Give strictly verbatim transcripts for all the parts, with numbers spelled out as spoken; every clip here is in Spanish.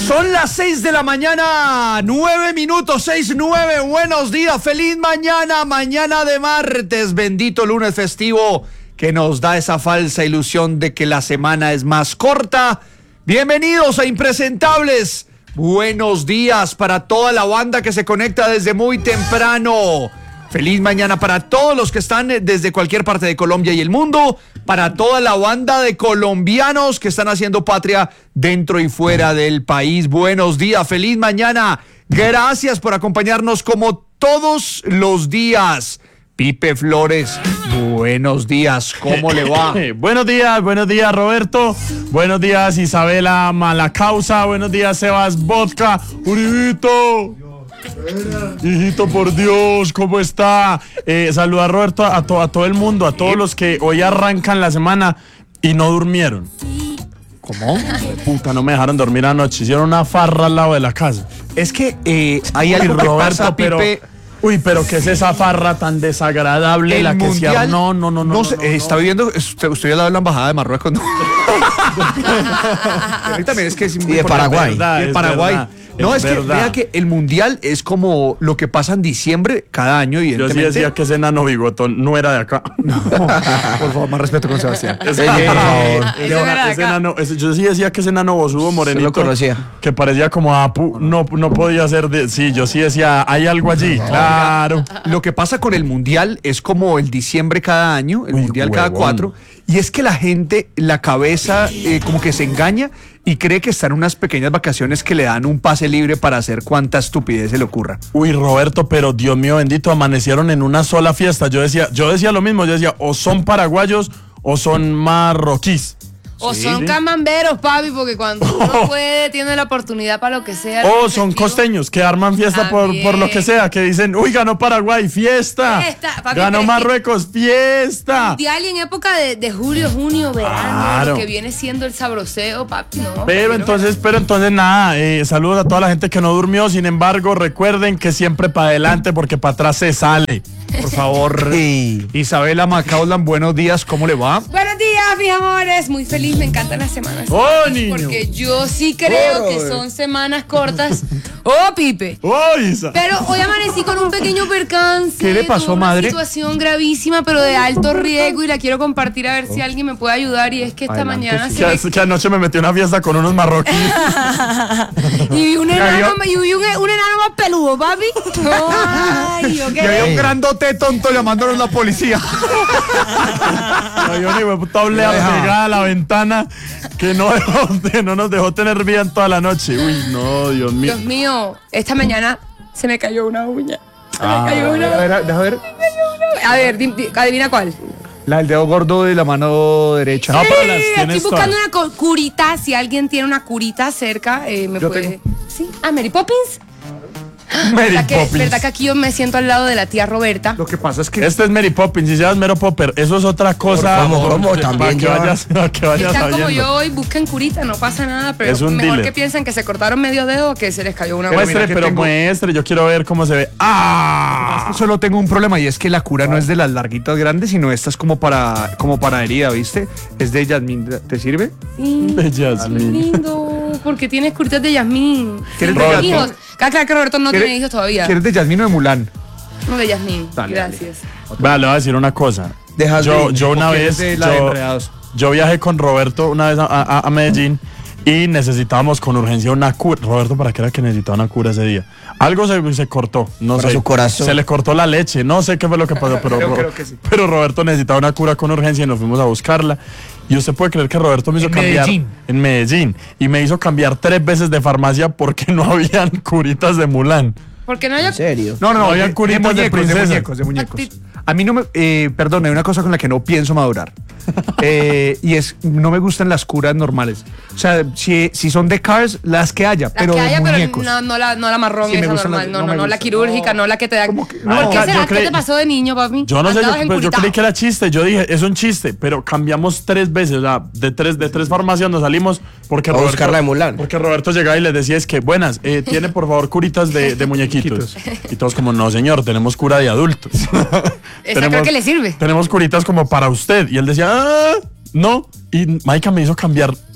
Son las seis de la mañana, nueve minutos, seis, nueve. Buenos días, feliz mañana, mañana de martes, bendito lunes festivo que nos da esa falsa ilusión de que la semana es más corta. Bienvenidos a Impresentables. Buenos días para toda la banda que se conecta desde muy temprano. Feliz mañana para todos los que están desde cualquier parte de Colombia y el mundo, para toda la banda de colombianos que están haciendo patria dentro y fuera del país. Buenos días, feliz mañana. Gracias por acompañarnos como todos los días. Pipe Flores, buenos días, ¿cómo le va? Buenos días, buenos días Roberto, buenos días Isabela Malacausa, buenos días Sebas Vodka, Uribito. Hijito, por Dios, ¿cómo está? Eh, saluda a Roberto, a, to, a todo el mundo, a todos los que hoy arrancan la semana y no durmieron. ¿Cómo? Puta, no me dejaron dormir anoche, hicieron una farra al lado de la casa. Es que eh, hay algo que Roberto, pasa, pero... Pipe. Uy, pero ¿qué es esa farra tan desagradable? El la que mundial, se no, no, no, no, no, sé, no, eh, no. está viviendo, usted, usted al lado de la embajada de Marruecos, ¿no? También es que es y de Paraguay. Verdad, de es Paraguay. verdad, no, es es, que verdad. vea que el mundial es como lo que pasa en diciembre cada año, Yo sí evidentemente. decía que ese enano bigotón no era de acá. No, por favor, más respeto con Sebastián. Ese, Eh, por favor. ese no era de ese acá. enano, ese- yo sí decía que ese enano bosudo morenito lo conocía. que parecía como Apu, no, no podía ser de... Sí, yo sí decía, hay algo allí, claro. Lo que pasa con el mundial es como el diciembre cada año, el Uy, mundial cada huevón. cuatro, y es que la gente, la cabeza eh, como que se engaña y cree que está en unas pequeñas vacaciones que le dan un pase libre para hacer cuanta estupidez se le ocurra. Uy, Roberto, pero Dios mío bendito, amanecieron en una sola fiesta. Yo decía, yo decía lo mismo, yo decía, o son paraguayos o son marroquíes. O Sí, son sí. camamberos, papi, porque cuando uno puede, tiene la oportunidad para lo que sea. O son costeños que arman fiesta por, También. por lo que sea, que dicen, uy, ganó Paraguay, fiesta. Fiesta, papi, Ganó pero es que- Marruecos, fiesta. Mundial y en época de, de julio, junio, verano, Claro. lo que viene siendo el sabroseo, papi, no. Pero prefiero entonces, pero entonces nada, eh, saludos a toda la gente que no durmió, sin embargo, recuerden que siempre para adelante porque para atrás se sale. Por favor, Sí. Isabela Macaulan, buenos días, ¿cómo le va? Buenos días, mis amores. Muy feliz, me encantan las semanas. ¡Oh, cortas, niño! Porque yo sí creo Oh, que eh. son semanas cortas. ¡Oh, Pipe! ¡Oh, Isa! Pero hoy amanecí con un pequeño percance. ¿Qué le pasó, tuve madre? Una situación gravísima, pero de alto riesgo y la quiero compartir a ver si alguien me puede ayudar. Y es que esta Adelante, mañana sí. se Que, que anoche me metí a una fiesta con unos marroquíes. me... y vi un enano, había- y vi un, un enano más peludo, papi. Ay, ok. Y había un grandote tonto llamándonos la policía. Había una hijo de puta oblea pegada a la ventana que no, dejó- que no nos dejó tener vida en toda la noche. Uy, no, Dios mío. Dios mío, esta mañana se me cayó una uña. Se Ah. me cayó una A ver, deja ver. A ver, di- di- adivina cuál. La del dedo gordo de la mano derecha. No, pero las Sí, tienes estoy buscando todas. una co- curita. Si alguien tiene una curita cerca, eh, me Yo puede. tengo. Sí. Ah, Mary Poppins. Mary ¿Verdad que, Poppins. ¿Verdad que aquí yo me siento al lado de la tía Roberta? Lo que pasa es que Este es Mary Poppins, si seas Mero Popper, eso es otra cosa. ¿Cómo, cómo? Para También que lleva- vayas, para que Si vayas están como sabiendo. yo hoy, busquen curita, no pasa nada, pero Es un mejor dealer. que piensen que se cortaron medio dedo o que se les cayó una uña. mira Muestre, que pero tengo- muestre, yo quiero ver cómo se ve. ¡Ah! solo tengo un problema y es que la cura no es de las larguitas grandes, sino esta es como para, como para herida, ¿viste? Es de Yasmín. ¿Te sirve? Sí, De qué Yasmín. lindo, porque tienes curitas de Yasmín. ¿Quieres Sí, de no Yasmín? hijos. Claro, claro que Roberto no ¿Quieres- tiene hijos todavía. ¿Quieres de Yasmín o de Mulan? No, de Yasmín. Dale, Gracias. Vea, le voy a decir una cosa. Dejas Yo, de- yo una ¿O vez, quieres de la de yo, Enredados? yo viajé con Roberto una vez a, a- a Medellín y necesitábamos con urgencia una cura. Roberto, ¿para qué era que necesitaba una cura ese día? Algo se, se cortó, no Para sé. su corazón. Se le cortó la leche, no sé qué fue lo que pasó, pero, Creo- Ro- creo que sí. pero Roberto necesitaba una cura con urgencia y nos fuimos a buscarla. Y usted puede creer que Roberto me hizo En cambiar Medellín. en Medellín y me hizo cambiar tres veces de farmacia porque no habían curitas de Mulan. Porque no hay ¿En serio? No, no, no, No habían de, curitas de muñecos, de princesa. muñecos, de muñecos. A ti- A mí no me, eh, perdón, hay una cosa con la que no pienso madurar. Eh, y es, no me gustan las curas normales. O sea, si, si son de Cars, las que haya, La pero que de haya, pero muñecos. no, no, la, no la marrón, Sí, me esa gustan normal. las- no, no no, me no, la gustan. quirúrgica, no, la que te da. ¿Cómo que- ¿Por no, qué yo será? ¿Qué creí- te pasó de niño, papi? Yo no sé, yo, Andabas pero yo encuritado. creí que era chiste. Yo dije, es un chiste, pero cambiamos tres veces. O sea, de tres, de tres farmacias nos salimos porque A Roberto, buscar la de Mulan. Porque Roberto llegaba y les decía, es que, buenas, eh, tiene por favor curitas de, de muñequitos. Y todos como, no señor, tenemos cura de adultos. Esa creo que le sirve. Tenemos curitas como para usted. Y él decía, ah, no. Y Maika me hizo cambiar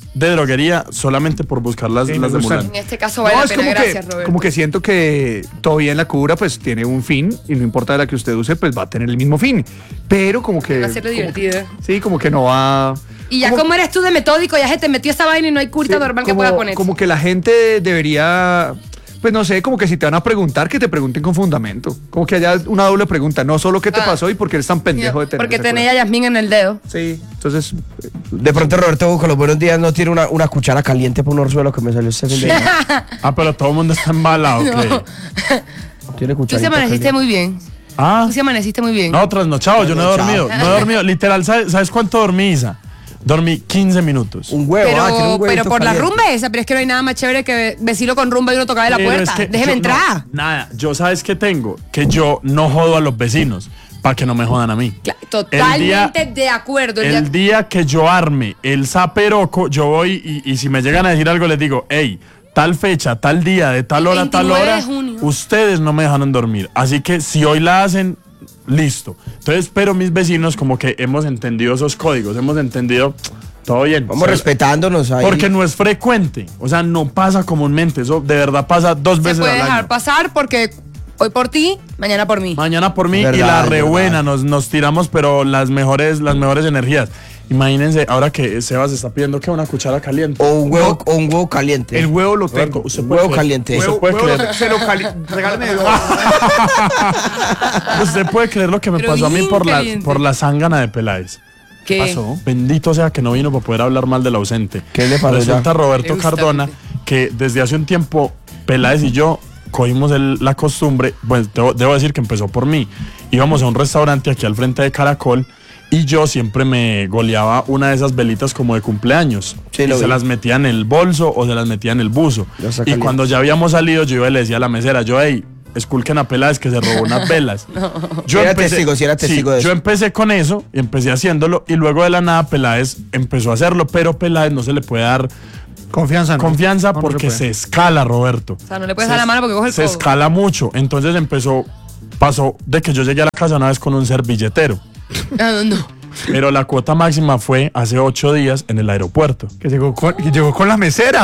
de droguería solamente por buscar las, Sí, las me de gustan. Mulan. En este caso vale No, la es pena, como gracias, que, Roberto. como que siento que todavía en la cura pues tiene un fin y no importa la que usted use pues va a tener el mismo fin. Pero como que... Va a ser como- divertido. Sí, como que no va... Y ya como eres tú de metódico, ya se te metió esa vaina y no hay curita Sí, normal que como- pueda poner. Como que la gente debería, pues no sé, como que si te van a preguntar, que te pregunten con fundamento. Como que haya una doble pregunta, no solo qué te Ah. pasó y por qué eres tan pendejo de tener Porque esa tenía a cura. Yasmín en el dedo. Sí, entonces... De pronto Roberto con los buenos días no tiene una, una cuchara caliente para un orzuelo que me salió este fin de semana. Ah, pero todo el mundo está embalado, ¿qué? Tiene Tú se cucharita amaneciste caliente. muy bien. Ah, Tú se amaneciste muy bien. no, trasnochado, yo no he Trasnochado. dormido, no he dormido. Literal, ¿sabes, ¿sabes cuánto dormí, Isa? Dormí quince minutos. Un huevo, pero ah, tiene un pero huevito por la caliente. rumba esa, pero es que no hay nada más chévere que vecino con rumba y uno tocar de la Pero puerta. es que Déjeme yo- entrar. no, nada, yo sabes qué tengo, que yo no jodo a los vecinos para que no me jodan a mí. Cla- Totalmente El día- de acuerdo. El El día- día que yo arme el zaperoco, yo voy y, y si me llegan a decir algo les digo, hey, tal fecha, tal día, de tal hora, tal veintinueve hora, de junio. ustedes no me dejaron dormir. Así que si hoy la hacen, listo. Entonces, pero mis vecinos como que hemos entendido esos códigos, hemos entendido todo bien. Vamos O sea, respetándonos ahí. porque no es frecuente, o sea, no pasa comúnmente, eso de verdad pasa dos se veces puede al dejar año. pasar porque hoy por ti, mañana por mí. Mañana por mí Verdad, y la es rebuena, verdad. nos, nos tiramos, pero las mejores, las mejores energías. Imagínense, ahora que Sebas está pidiendo que una cuchara caliente. O un huevo, o un huevo caliente. El huevo lo tengo. Usted Un puede huevo creer- caliente. Usted Huevo, puede huevo creer- se lo cali... Regálame dos. Usted puede creer lo que me Pero pasó a mí bien por la, caliente. por la zángana de Peláez. ¿Qué? pasó? Bendito sea que no vino para poder hablar mal del ausente. ¿Qué le pasó Resulta ya? Roberto Le gusta, Cardona Pipe. que desde hace un tiempo Peláez y yo cogimos el- la costumbre, pues debo, debo decir que empezó por mí. Íbamos a un restaurante aquí al frente de Caracol y yo siempre me goleaba una de esas velitas como de cumpleaños. Sí, y lo se vi. las metía en el bolso o se las metía en el buzo. Ya está Y caliente. cuando ya habíamos salido, yo iba y le decía a la mesera, yo, hey, esculquen a Peláez que se robó unas velas. Yo Sí era testigo, sí era testigo de Yo eso. empecé con eso y empecé haciéndolo y luego de la nada Peláez empezó a hacerlo, pero Peláez no se le puede dar Confianza, ¿no? confianza No, no porque se se, puede. escala, Roberto. O sea, no le puedes Se- dar la mano porque coge el Se codo. escala mucho. Entonces empezó, pasó de que yo llegué a la casa una vez con un servilletero. Ah, no. Pero la cuota máxima fue hace ocho días en el aeropuerto. Que llegó con, que llegó con la mesera.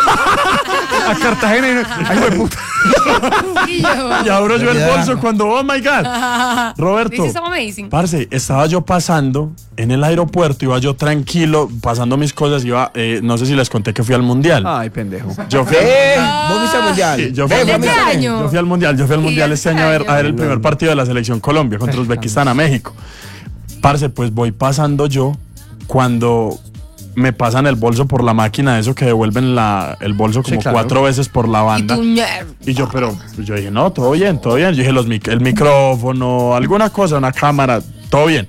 A Cartagena. y no- Ay, güey, puta. Y yo. Y abro yo el Ya. bolso cuando, oh my God. Roberto. This is amazing. Parce, estaba yo pasando en el aeropuerto, iba yo tranquilo, pasando mis cosas, iba, eh, no sé si les conté que fui al mundial. Ay, pendejo. Yo fui, ¡Eh! ¿Vos viste al mundial? Sí, yo Ve, fui- fue a ¿De qué Miami. año? yo fui al mundial, yo fui al Sí, mundial este año a ver, a ver el primer partido de la selección Colombia contra Uzbekistán a México. Parce, pues voy pasando yo cuando me pasan el bolso por la máquina, eso que devuelven la, el bolso como Sí, claro. cuatro veces por la Y banda. tú, ñer. Y yo, pero pues, yo dije, no, todo bien, todo bien. Yo dije, los mic- el micrófono, alguna cosa, una cámara, todo bien.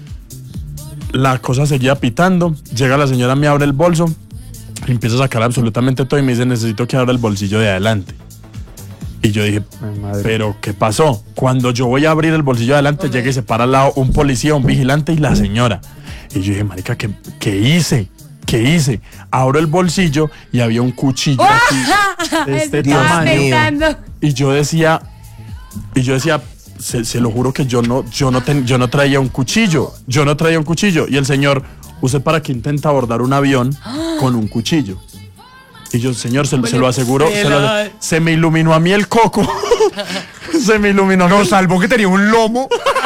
La cosa seguía pitando. Llega la señora, me abre el bolso, y empieza a sacar absolutamente todo y me dice, necesito que abra el bolsillo de adelante. Y yo dije, Ay, madre. pero ¿qué pasó? Cuando yo voy a abrir el bolsillo de adelante, llega y se para al lado un policía, un vigilante y la señora. Y yo dije, marica, ¿qué, qué hice? ¿Qué hice? Abro el bolsillo y había un cuchillo aquí de este Dios Estaba tamaño. mío. pensando. Y yo decía, y yo decía, se, se lo juro que yo no, yo no ten- yo no traía un cuchillo, yo no traía un cuchillo. Y el señor, ¿usted para qué intenta abordar un avión con un cuchillo? Y yo, señor, se, se lo aseguro, se, lo- se me iluminó a mí el coco. Se me iluminó. No, salvo que tenía un lomo.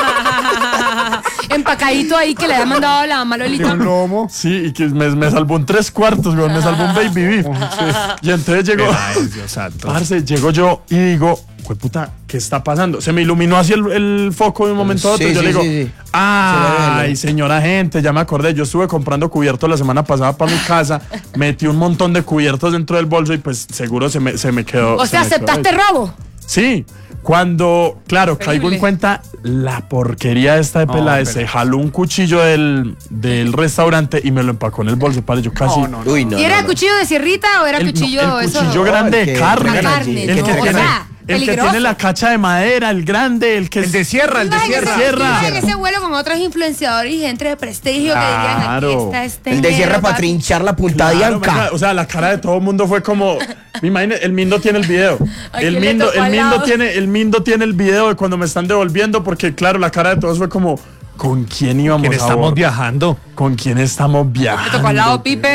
Empacadito ahí que le había mandado la mamá Lolita. Un lomo. Sí, y que me, me salvó un tres cuartos, güey, me salvó un baby beef. Y entonces llegó, Ay, Dios santo. parce, llego yo y digo, güey, puta, ¿qué está pasando? Se me iluminó así el, el foco de un momento a otro. Sí, y yo sí, le digo, sí, sí. ay, Se ve, señora gente, ya me acordé. Yo estuve comprando cubiertos la semana pasada para mi casa, metí un montón de cubiertos dentro del bolso y pues seguro se me, se me quedó. O se sea, me quedó aceptaste ahí. robo. Sí, cuando, claro, Terrible. caigo en cuenta la porquería esta de No, Peláez, pero- se jaló un cuchillo del, del restaurante y me lo empacó en el bolso, padre, yo casi... No, no, no. Uy, no. ¿Y era no, no. cuchillo de sierrita o era el, cuchillo no, el eso? cuchillo No, grande el de que carne. de carne, el, no, que o tiene, sea, el que peligroso. tiene la cacha de madera, el grande, el que El es- de sierra, el de Ay, sierra. ese- Sierra. en ese vuelo con otros influenciadores y gente de prestigio que dirían, Claro. aquí está este El de sierra negro, para papi. trinchar la punta de Claro, anca. marica, o sea, la cara de todo el mundo fue como, me imagino, el Mindo tiene el video. ¿A El quién le Mindo, tocó el al Mindo lado? tiene, el Mindo tiene el video de cuando me están devolviendo, porque claro, la cara de todos fue como, ¿con quién íbamos ¿Quién a estamos bordo? viajando? ¿Con quién estamos Le viajando? tocó al lado Pipe.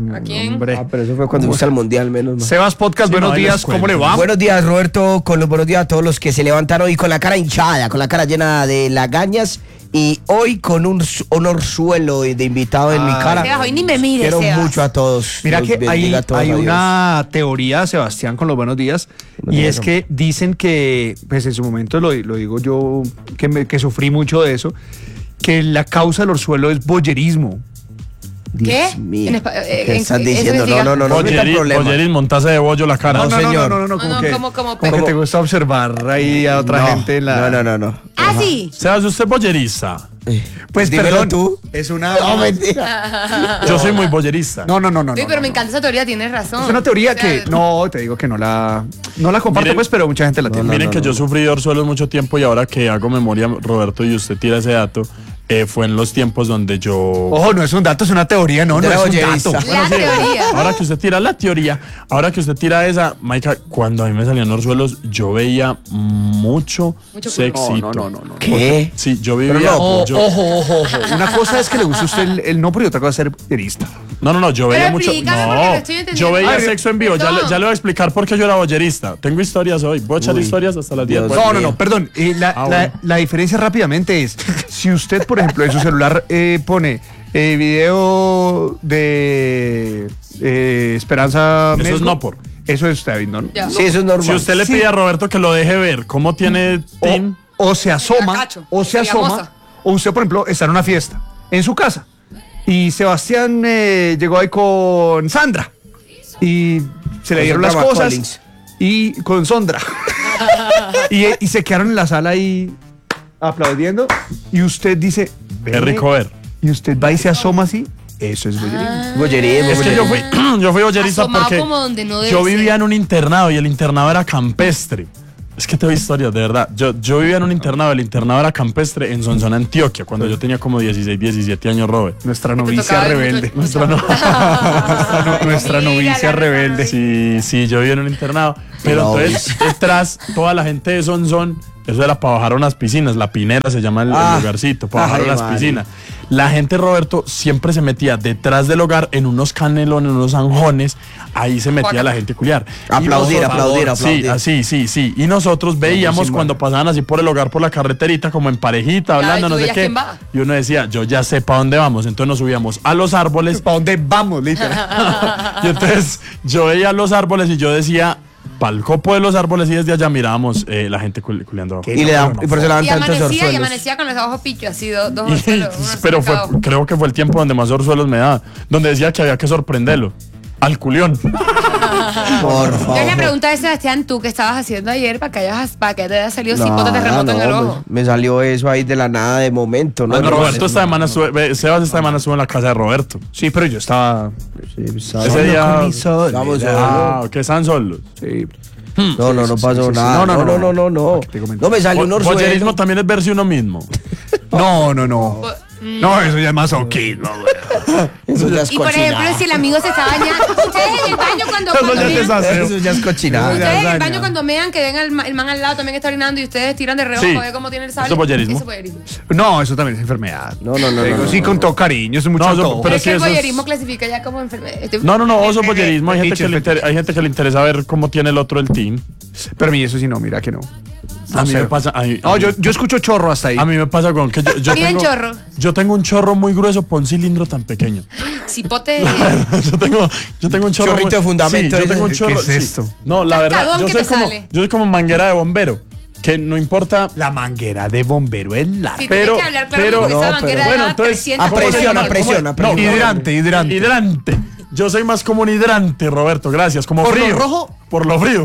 ¿A quién? Hombre. Ah, pero eso fue cuando fuiste al mundial, menos mal. Sebas Podcast, Sí, buenos no, ahí días, les ¿cómo cuento. le va? Buenos días, Roberto, con los buenos días a todos los que se levantaron hoy con la cara hinchada, con la cara llena de lagañas y hoy con un su- honorzuelo de invitado en mi Ay. cara. Sebas, hoy ni me mires, Quiero Sebas. mucho a todos. Mira Los que bendiga hay, a todos, hay adiós. una teoría, Sebastián, con los buenos días, Buenos y días, es que dicen que, pues en su momento lo, lo digo yo, que, me- que sufrí mucho de eso, que la causa del orzuelo es boyerismo. Dios ¿Qué? mío. En espa- eh, ¿Qué en- estás eso diciendo? No, significa- no, no, no, meta Bolleriz, problema. Bolleriz, montaje de bollo la cara. No, señor. no, no, no, No, como no, que, como- como- como que como- te gusta observar ahí a otra No, gente en la... No, no, no, no. Ah, sí. Sebas, usted es bollerista. Eh, Pues dímelo perdón, tú. es una... No, mentira. Yo soy muy bollerista. No, no, no, no. Sí, no, pero no, me no. encanta esa teoría, tienes razón. Es una teoría O sea, que, no, te digo que no la, no la comparto, Miren- pues, pero mucha gente la tiene. Miren no, que no, yo no. sufrí de orzuelos mucho tiempo y ahora que hago memoria, Roberto, y usted tira ese dato, eh, fue en los tiempos donde yo... Ojo, no es un dato, es una teoría, no, De no la es un bollerista. dato. La teoría. Ahora que usted tira la teoría, ahora que usted tira esa, Maika, cuando a mí me salían orzuelos, yo veía mucho, Mucho sexito. No, no, no, no, no. ¿Qué? Sí, yo vivía... Pero no, Ojo, yo- ojo, ojo, ojo. Una cosa es que le guste a usted el, el no, pero y otra cosa es ser bollerista. No, no, no, yo veía Pero mucho. explícame porque No, no estoy entendiendo. yo veía Ay, sexo en vivo. Ya, le- perdón. ya le voy a explicar por qué yo era bollerista. Tengo historias hoy. Voy a echar Uy, historias hasta las diez. Dios Bueno, No, no, mío. no, perdón. eh, la, Ah, la- bueno. la diferencia rápidamente es, si usted, por ejemplo, en su celular eh, pone eh, video de eh, Esperanza Eso es Mesgo, no por. Eso está bien, ¿no? Ya. Sí, eso es normal. Si usted le Sí. pide a Roberto que lo deje ver cómo tiene Tim, O, o se asoma, cacho, o se asoma, digamos. o usted, por ejemplo, está en una fiesta, en su casa, y Sebastián eh, llegó ahí con Sandra, y se le Con dieron las Sandra cosas, McCollins. y con Sondra, y, y se quedaron en la sala ahí aplaudiendo, y usted dice, es rico ver. y usted va y se asoma así, eso es bollerismo. Bollerismo, Es que yo fui, bollerismo. yo fui bollerista Asomado porque como donde no debe yo ser. vivía en un internado y el internado era campestre. Es que te doy historias, de verdad. Yo, yo vivía en un internado, el internado era campestre en Sonsón, Antioquia, cuando yo tenía como dieciséis, diecisiete años, Robert. Nuestra Te novicia tocaba ver rebelde. mucho- Nuestra no- Nuestra, no- nuestra Mira, novicia la rebelde. Sí, sí, yo vivía en un internado. Pero No, entonces, detrás, toda la gente de Sonsón, eso era para bajar a unas piscinas. La Pinera se llama el, el Ah. lugarcito, para bajar Ay, a unas madre. piscinas. La gente, Roberto, siempre se metía detrás del hogar en unos canelones, en unos zanjones. Ahí se metía la gente a culiar. Y Aplaudir, nosotros- aplaudir, aplaudir. Sí, así, sí, sí. Y nosotros veíamos sin cuando pasaban así por el hogar, por la carreterita, como en parejita, hablando, ¿y no tú sé veías qué. quién va? Y uno decía, yo ya sé para dónde vamos. Entonces nos subíamos a los árboles. ¿Para dónde vamos, literal? Y entonces yo veía los árboles y yo decía, pa'l copo de los árboles, y desde allá mirábamos eh, la gente cul- culeando abajo. Y, le da, y por eso le dan Y tantos amanecía, y orzuelos. amanecía con los ojos pichos, así, dos, dos Y- orzuelos, uno pero fue, cercado. creo que fue el tiempo donde más orzuelos me daba, donde decía que había que sorprenderlo. Al culión. Por Entonces favor. la pregunta de Sebastián, ¿tú qué estabas haciendo ayer para que, hayas, para que te haya salido No, cipote terremoto en el no, ojo? Me, me salió eso ahí de la nada de momento, ¿no? Bueno, No, Roberto no, esta semana estuve, ve, Sebas esta semana estuvo en la casa de Roberto. Sí, pero yo estaba. sí, Ese sabe. día. Vamos, Ah, ¿qué están solos? Sí. No, no, no pasó sí, sí. nada. No, no, No, no, no. no, no, no. Aquí te comento. No me salió un Bo- Bollerismo orzuelo. también es verse uno mismo. No, no, no. Mm. No, eso ya es masoquismo, güey. Eso ya es Y por ejemplo, cochinada. si el amigo se está bañando, ustedes en el baño cuando, Eso cuando ya te mean, sabe. Eso ya es cochinada. ustedes en el lasaña. baño cuando mean, que ven al ma- el man al lado también está orinando y ustedes tiran de reojo Sí. para ver cómo tiene el sable. Eso es bollerismo. Eso es bollerismo. No, eso también es enfermedad. No, no, no, Digo, no, no, sí, no, con no. todo cariño, eso es mucho No, eso- antojo. pero es sí, que el eso es- bollerismo clasifica ya como enfermedad. Estoy- No, no, no, oso bollerismo. Hay gente, Fetiche, que le fetiche. inter- hay gente que le interesa ver cómo tiene el otro el team. Pero a mí eso sí no, mira que no. A mí sé. me pasa. a mí- No, yo, yo escucho chorro hasta ahí. A mí me pasa con que yo, yo Miren, tengo, chorro. yo tengo un chorro muy grueso por un cilindro tan pequeño. Cipote. yo tengo, yo tengo un chorro Chorrito muy- de fundamento, Sí, yo tengo un ¿qué chorro. es sí. esto? No, la verdad, Cascadón yo que soy te como, sale. yo soy como manguera de bombero, que no importa. La manguera de bombero es larga. Si Pero- tienes que hablar claro pero- con esa no, manguera pero- de bueno, agua entonces, trescientos a ¿cómo se presión, llama? a presión, ¿Cómo- a presión. no, Hidrante, hidrante. Hidrante. Yo soy más como un hidrante, Roberto, gracias. Como ¿Por lo frío. rojo? Por lo frío.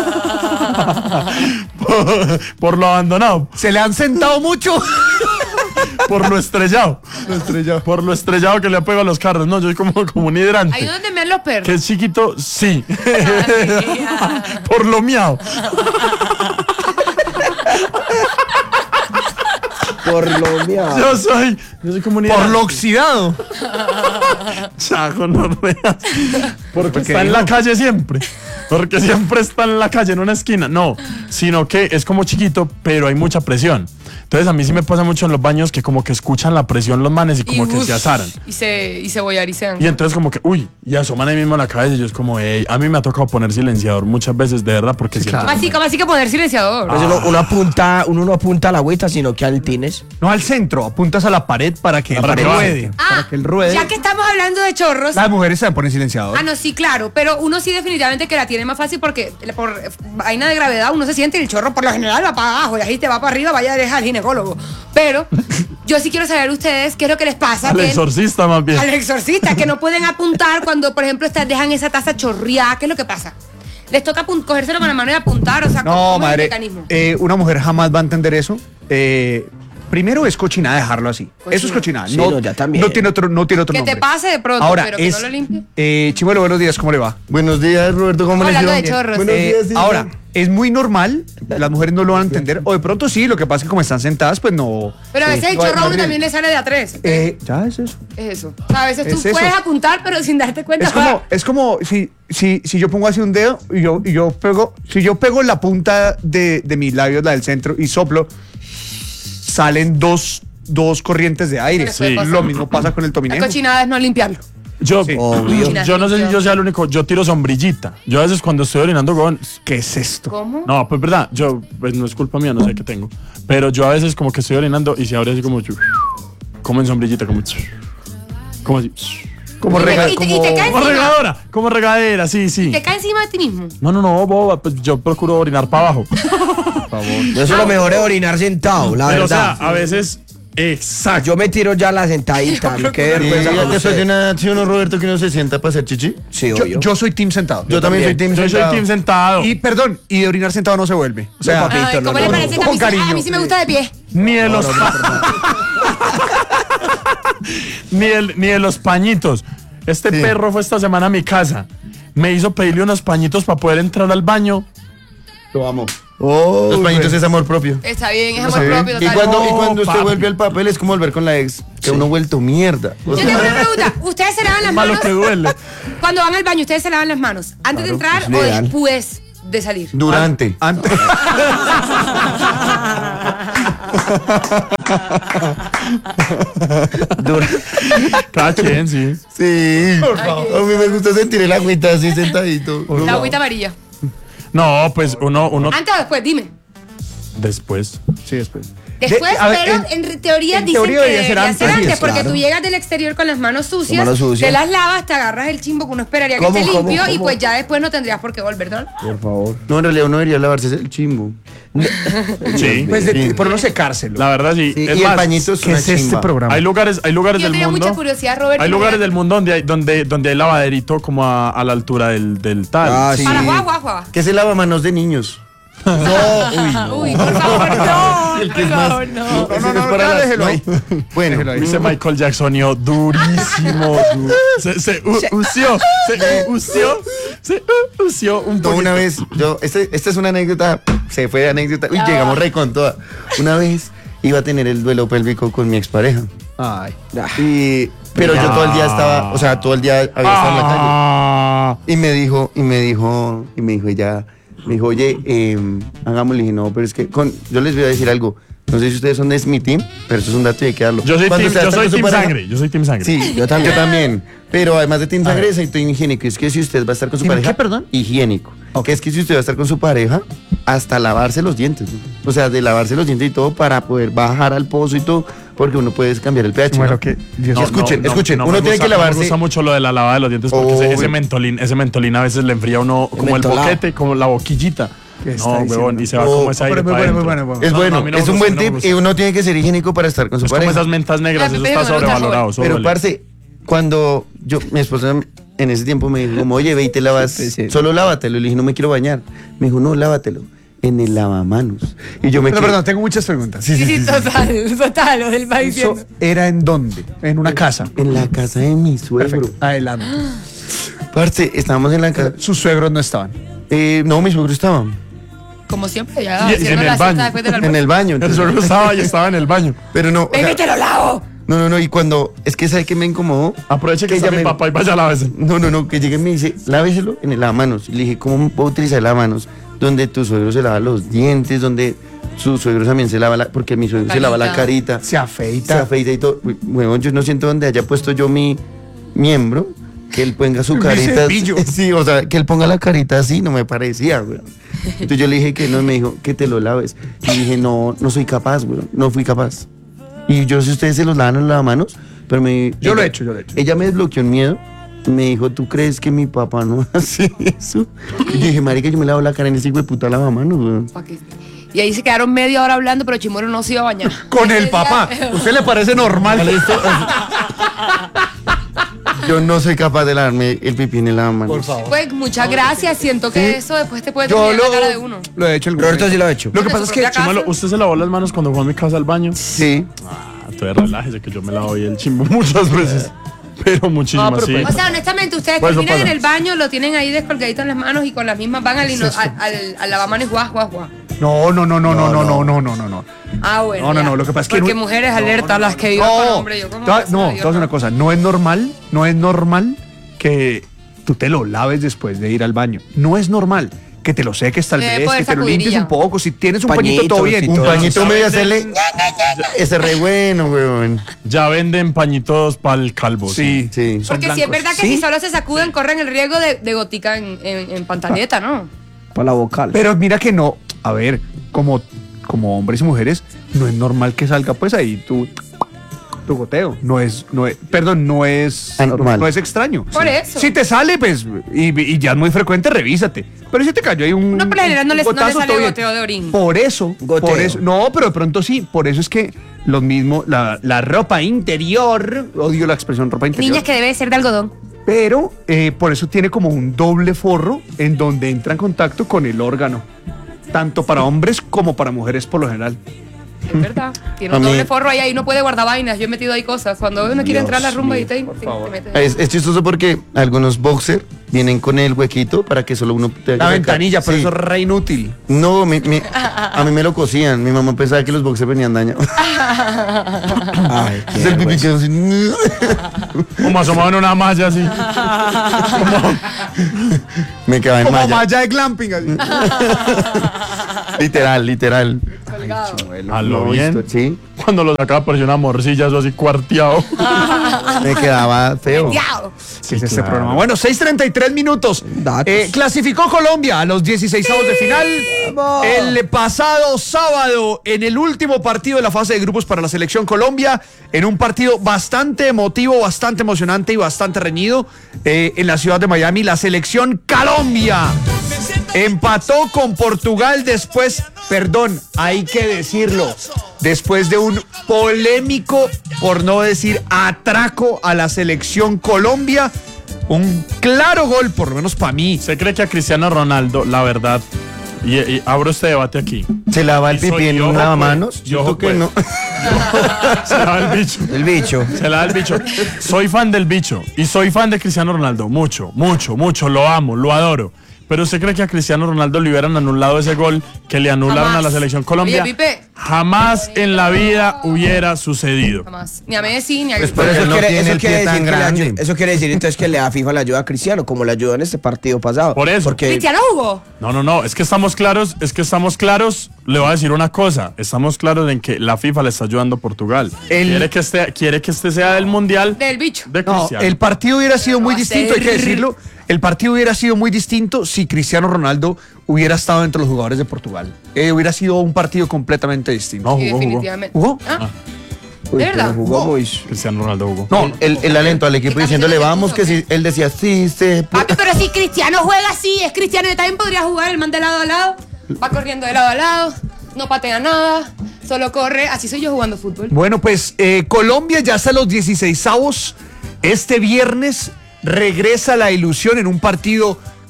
por, por lo abandonado. Se le han sentado mucho. Por lo estrellado. Por lo estrellado que le ha pegado a los carros. No, yo soy como, como un hidrante. Ahí donde mean los perros. Que es chiquito, sí. Ay, Por lo miau. Por lo mío. Yo soy. Yo soy como un Por hidrante. lo oxidado. Chajo, no veas. Porque ¿Por qué está en dijo? la calle siempre. Porque siempre está en la calle, en una esquina. No, sino que es como chiquito, pero hay mucha presión. Entonces a mí sí me pasa mucho en los baños que como que escuchan la presión los manes y como Y, que uf, se azaran. Y se, y se boyaricean. Y entonces como que, uy, y asoman ahí mismo en la cabeza y yo es como, ey, a mí me ha tocado poner silenciador muchas veces, de verdad, porque siento... claro. Así, como así que poner silenciador. Pues uno, uno apunta, uno no apunta a la agüita, sino que al tines. No al centro, apuntas a la pared para que, Para él que baje. ruede. Ah, para que él ruede. ya que estamos hablando de chorros. Las mujeres se ponen silenciador. Ah, no, sí, claro. Pero uno sí definitivamente que la tiene más fácil porque por vaina de gravedad uno se siente y el chorro por lo general va para abajo y ahí te va para arriba, vaya a dejar al ginecólogo. Pero yo sí quiero saber ustedes qué es lo que les pasa. Al que- exorcista más bien. Al exorcista, que no pueden apuntar cuando, por ejemplo, está- dejan esa taza chorreada. ¿Qué es lo que pasa? Les toca apun- cogérselo con la mano y apuntar, o sea, No, ¿cómo es el madre. mecanismo? eh, una mujer jamás va a entender eso. Eh, primero es cochinada dejarlo así. Cochina. Eso es cochinada. Sí, no, no, ya también. no tiene otro, no tiene otro Que nombre. te pase de pronto, Ahora, pero que es, no lo limpie. Eh, Chimuelo, buenos días, ¿cómo le va? Buenos días, Roberto, ¿cómo les Hablando dio? de chorros. Buenos Eh, días, sí, ahora, sí. es muy normal, las mujeres no lo van a entender, o de pronto sí, lo que pasa es que como están sentadas, pues no. Pero a veces el Igual, chorro a uno Madrid. también le sale de a tres. Eh, ya es eso. Es eso. O sea, a veces tú Es eso. puedes apuntar, pero sin darte cuenta. Es como, es como si, si, si yo pongo así un dedo y yo, y yo pego, si yo pego la punta de, de mis labios, la del centro, y soplo, salen dos, dos corrientes de aire. Pero puede pasar. Lo mismo pasa con el La tominejo. cochinada es no limpiarlo. Yo, Sí. Obvio. yo no sé si yo sea el único, yo tiro sombrillita. Yo a veces cuando estoy orinando, weón, ¿Qué es esto? ¿Cómo? no, pues verdad, yo, pues no es culpa mía, no sé qué tengo. Pero yo a veces como que estoy orinando y se abre así como, como en sombrillita, como, como así. Como Y te- rega- y te- y como- te cae Como encima. regadora, como regadera, sí, sí. Te cae encima de ti mismo. No, no, no, boba, pues yo procuro orinar para abajo. Yo eso lo mejor es orinar sentado, la Pero o sea, verdad. a veces, exacto. Yo me tiro ya la sentadita. ¿no? Qué Y vergüenza ya con después de usted. una acción, ¿no, Roberto, que uno se sienta para hacer chichi? Sí, yo, obvio. yo soy team sentado. Yo, también soy team Yo soy sentado. team sentado. Y perdón, y de orinar sentado no se vuelve. O sea, No, papi. Ay, Papito, ¿cómo no, le no, parece no. que a mí, Con sí- a mí cariño. sí me gusta de pie? Ni de los ni, el- ni de los pañitos. Este Sí. perro fue esta semana a mi casa. Me hizo pedirle unos pañitos para poder entrar al baño. Lo amo. Los pañitos es amor propio. Está bien, es amor Sí. propio, Y total. cuando, y No, cuando usted papi. vuelve al papel es como volver con la ex, que uno ha vuelto mierda. O Yo sea, tengo una pregunta. ¿Ustedes se lavan las Malo manos? que duele. Cuando van al baño, ¿ustedes se lavan las manos? ¿Antes de entrar es o ideal. después de salir? durante. antes. Cada quien, sí. Sí. A mí me gusta sentir el agüita así sentadito. La agüita amarilla. No, pues uno, uno ¿Antes o después? Dime. después. Sí, después. Después, De- a ver, pero en- en, teoría en dicen teoría que debería ser debería antes. ser Así antes, es, porque claro. tú llegas del exterior con las manos sucias, manos sucias. te las lavas, te agarras el chimbo que uno esperaría que ¿Cómo, esté cómo, limpio y cómo? pues ya después no tendrías por qué volver, ¿no? Por favor. No, en realidad uno debería lavarse el chimbo. Sí. Pues de, Sí. por no secárselo. La verdad, sí. Sí, es y el más, pañito es ¿Qué una es este chimba. programa? hay lugares, hay lugares Yo del tenía mundo. mucha curiosidad, Roberto. Hay lugares del imagínate. mundo donde hay, donde, donde hay lavaderito como a, a la altura del, del tal. Ah, sí. Para guau, guau, guau. Que se lava manos de niños. Uy, por favor, no. El que Por es más- favor, no. No, no, Ese no, es para ya las- déjelo ¿no? ahí. Bueno, Déjelo ahí. Dice Michael Jacksonio durísimo. du- se se u- usió, se usió, se u- usió un no, poquito. una vez, yo, este, esta es una anécdota, se fue de anécdota, uy, Ya llegamos va. rey con toda. Una vez iba a tener el duelo pélvico con mi expareja. Ay. Y, pero yo todo el día estaba, o sea, todo el día había estado en la calle. Ah, Y me dijo, y me dijo, y me dijo ella, me dijo, oye, eh, hagámosle. Y dije, no, pero es que con, yo les voy a decir algo. No sé si ustedes son de mi team, pero eso es un dato y hay que darlo. yo soy Cuando team, usted yo está soy con su team pareja- sangre, yo soy team sangre. Sí, yo también. Yo también. Pero además de team sangre, soy team higiénico. Es que si usted va a estar con su ¿Team pareja. qué, perdón? Higiénico. Que es que si usted va a estar con su pareja, hasta lavarse los dientes. ¿no? O sea, de lavarse los dientes y todo para poder bajar al pozo y todo, porque uno puede cambiar el pH. Bueno, ¿no? que Dios No, escuchen, no, no, escuchen, no uno me tiene gusta- que lavarse- Me gusta mucho lo de la lavada de los dientes porque ese, Obvio. ese mentolín, ese mentolín a veces le enfría a uno como el mentolado. boquete, como la boquillita. ¿Qué está No, diciendo? huevón, y se va Oh, como ese oh, aire pero muy para bueno, muy adentro. bueno, muy bueno. Es No, bueno, no, a mí no me es un gusta, buen no me tip gusta. y uno tiene que ser higiénico para estar con su Es como pareja. esas mentas negras, La eso pipí está de uno está sobrevalorado. eso Pero, duele. parce, cuando yo, mi esposa en ese tiempo me dijo, como, oye, ve y te lavas, Sí, sí. solo lávatelo. Le dije, no me quiero bañar. Me dijo, no, lávatelo en el lavamanos. Y yo me Pero quedé- perdón, tengo muchas preguntas. Sí, sí, total, total, lo del va ¿Eso diciendo. era en dónde? En una casa. en la casa de mi suegro. Perfecto. Adelante. Parce, estábamos en la casa. Sus suegros no estaban. Eh, no, mi suegro estaba Como siempre, ya Y- y haciendo en la el siesta baño. después del en almuerzo. el baño. El entonces- suegro estaba y estaba en el baño. pero no, o sea, ¡Ven y te lo lavo! No, no, no, y cuando, es que ¿sabe qué me incomodó? Aproveche que, Que está ella mi me- papá y vaya a la vez. No, no, no, que llegue y me dice, láveselo en el lavamanos. Y le dije, ¿cómo puedo utilizar el lavamanos? Donde tu suegro se lava los dientes, donde su suegro también se lava la, porque mi suegro se lava la carita, Se se afeita. afeita y todo. Uy, huevón, yo no siento donde haya puesto yo mi miembro, que él ponga su Mi carita. cepillo. Sí, o sea, que él ponga la carita así, no me parecía, güey. Entonces yo le dije que no, y me dijo, que te lo laves. Y dije, no, no soy capaz, güey, no fui capaz. Y yo sé si ustedes se los lavan en los lavamanos, pero me... Yo lo he ella- hecho, yo lo he hecho. Ella me desbloqueó el miedo. Me dijo, ¿tú crees que mi papá no hace eso? Y dije, marica, yo me lavo la cara en ese hijo de puta lavamanos, güey. Pa' que- Y ahí se quedaron media hora hablando, pero Chimoro no se iba a bañar. Con el Ese papá. día- ¿Usted le parece normal? Yo no soy capaz de lavarme el pipí en el lavamanos. Por favor. Pues muchas gracias. Siento que eso después te puede Yo terminar lo, la cara de uno. lo he hecho el Roberto sí lo ha hecho. Lo que ¿En pasa su es que, propia casa? Chimalo, ¿usted se lavó las manos cuando fue a mi casa al baño? Sí. Ah, entonces relájese que yo me lavo ahí el chimbo muchas veces. Pero muchísimas, Ah, pero sí. pues- O sea, honestamente, ustedes Pues eso terminan en pasa. el baño, lo tienen ahí descolgadito en las manos y con las mismas van al, ino- al, al, al lavamanos y guau, guau, guau. no, no, no, no, no, no, no, no, no, no, no. Ah, bueno. No, no, ya. no, lo que pasa es que Porque no- mujeres alerta, las que vivan con No, hombre. Yo como te voy a- gracias a no, te Dios, voy a decir una cosa. No es normal, no es normal que tú te lo laves después de ir al baño. No es normal que te lo seques tal Debe vez, poder que te lo sacudir y limpies ya. un poco. Si tienes un pañito, Pañitos todo bien. y Un todo. pañito medio ¿Saben? hacerle... Ese es re bueno, weón. Ya venden pañitos para el calvo. Sí. Sí. Son Porque si es blancos. verdad que Sí. si solo se sacuden, corren el riesgo de, de gotica en, en, en pantaleta, ¿no? Para la vocal. Pero mira que no, a ver, como, como hombres y mujeres, no es normal que salga pues ahí tu, tu goteo. No es, no es, perdón, no es Anormal. No es extraño. Por eso. Si te sale, pues, y, y ya es muy frecuente, revísate. Pero si te cayó ahí un. No, por lo general no un les- no les gotazo, sale todo bien. goteo de orín. Por eso, Goteo. por eso. No, pero de pronto sí. Por eso es que lo mismo, la, la ropa interior, odio la expresión ropa interior. Niñas que debe ser de algodón. Pero eh, por eso tiene como un doble forro en donde entra en contacto con el órgano. Tanto para hombres como para mujeres por lo general. Es verdad. Tiene un A mí- doble forro ahí, ahí no puede guardar vainas. Yo he metido ahí cosas. Cuando uno quiere entrar a la rumba y te, te- te metes. Es, es chistoso porque algunos boxers vienen con el huequito para que solo uno... tenga que La sacar. ventanilla, pero Sí. eso es re inútil. No, mi- mi- a mí me lo cosían. Mi mamá pensaba que los boxers venían dañados. Ay, qué Entonces el pipí vergüenza. quedó así. Como asomado en una malla así. Me quedaba en Como malla. malla de glamping. Así. Literal, literal. Colgado. A lo No, bien. esto- Sí, Cuando lo sacaba parecía una morcilla, eso así cuarteado. me quedaba feo. Diao. ¿Qué es este claro. programa? Bueno, seis treinta y tres minutos. Datos. Eh, clasificó Colombia a los dieciseisavos de final. El pasado sábado, en el último partido de la fase de grupos para la selección Colombia, en un partido bastante emotivo, bastante emocionante y bastante reñido, eh, en la ciudad de Miami, la selección Colombia empató con Portugal después, perdón, hay que decirlo, después de un polémico, por no decir atraco a la selección Colombia. Un claro gol, por lo menos para mí. ¿Se cree que a Cristiano Ronaldo, la verdad, y, y abro este debate aquí, Se lava el Y soy pipí en yo, un pues, lavamanos. yo, Yo creo que pues. no. se la da el bicho? El bicho. Se la da el bicho. Soy fan del bicho y soy fan de Cristiano Ronaldo. Mucho, mucho, mucho. Lo amo, lo adoro. Pero ¿usted cree que a Cristiano Ronaldo le hubieran anulado ese gol que le anularon Jamás. a la selección Colombia? Oye, Pipe. Jamás en la vida hubiera sucedido. Jamás. Ni a Messi, ni a Pues, Pero Porque eso no quiere, tiene eso el quiere pie tan decir que le grande. ayu- eso quiere decir entonces que le da FIFA la ayuda a Cristiano, como le ayudó en este partido pasado. Por eso. Porque ¿Cristiano jugó? No, no, no, es que estamos claros, es que estamos claros, le voy a decir una cosa, estamos claros en que la FIFA le está ayudando a Portugal. El- Quiere, que este, quiere que este sea del Mundial Del bicho. de No, Cristiano. el partido hubiera sido muy va a distinto, hay que ser. decirlo. El partido hubiera sido muy distinto si Cristiano Ronaldo hubiera estado entre los jugadores de Portugal. Eh, hubiera sido un partido completamente distinto. No, Sí, jugó, jugó. definitivamente. ¿Jugó? ¿Ah? uy, ¿de verdad? pero jugó muy. Cristiano Ronaldo jugó. No, El, el alento al equipo ¿Qué diciéndole, camiseta vamos, te que puso, si él decía, sí, se puede. Papi, pero si Cristiano juega así, es Cristiano, él también podría jugar el man de lado a lado. Va corriendo de lado a lado, no patea nada, solo corre. Así soy yo jugando fútbol. bueno, pues eh, Colombia ya está a los dieciseisavos. Este viernes regresa la ilusión en un partido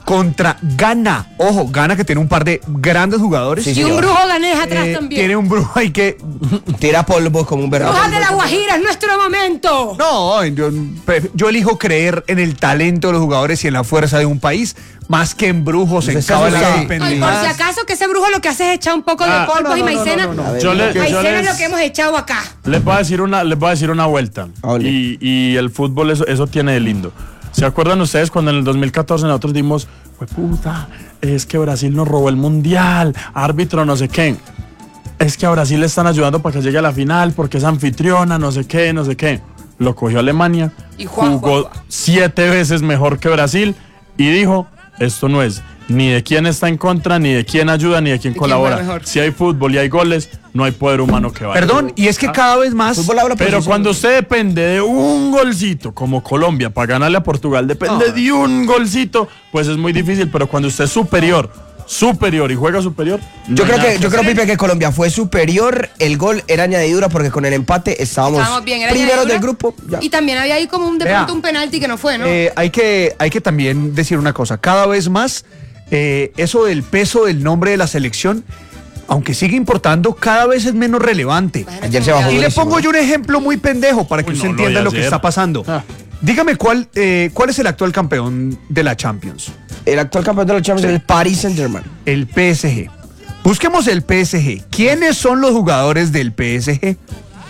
contra Ghana. Ojo, Ghana que tiene un par de grandes jugadores. Sí, Y señor. un brujo ganés atrás Eh, también. tiene un brujo ahí que... Tira polvo como un verdadero. Brujas de la Guajira, es nuestro momento. No, yo, yo elijo creer en el talento de los jugadores y en la fuerza de un país, más que en brujos, en Usted está cábalas asustado. y Ay, por si pendejadas. acaso que ese brujo lo que hace es echar un poco Ah, de polvo no, no, y no, maicena. no, no, no. A ver, Yo le- ¿qué? yo Maicena les- es lo que hemos echado acá. Les voy a decir una, les voy a decir una vuelta. Hable. Y, y el fútbol eso, eso tiene de lindo. ¿Se acuerdan ustedes cuando en el dos mil catorce nosotros dimos, pues puta, es que Brasil nos robó el mundial, árbitro no sé qué? Es que a Brasil le están ayudando para que llegue a la final porque es anfitriona, no sé qué, no sé qué. Lo cogió Alemania, Y Juan, jugó Juan, Juan. siete veces mejor que Brasil y dijo, esto no es ni de quién está en contra, ni de quién ayuda, ni de quién ¿De quién colabora. juega mejor? Si hay fútbol y hay goles, no hay poder humano que vaya. Perdón, y es que cada vez más... Fútbol habla por Pero sí solo. cuando usted depende de un golcito, como Colombia, para ganarle a Portugal, depende Ah. de un golcito, pues es muy difícil. Pero cuando usted es superior, superior y juega superior, no Yo hay creo nada que, yo creo, hacer. Pipe, que Colombia fue superior. El gol era añadidura porque con el empate estábamos, Estábamos bien, era primeros añadidura. del grupo. Ya. Y también había ahí como un de Vea. pronto un penalti que no fue, ¿no? Eh, hay, que, hay que también decir una cosa, cada vez más eh, eso del peso del nombre de la selección, aunque sigue importando, cada vez es menos relevante. Ayer se bajó Y le durísimo, pongo ¿no? yo un ejemplo muy pendejo para que Uy, usted no, lo entienda de lo que ayer. está pasando. Ah. Dígame cuál, eh, cuál es el actual campeón de la Champions. El actual campeón de la Champions es el Paris Saint-Germain. El P S G. Busquemos el P S G. ¿Quiénes son los jugadores del P S G?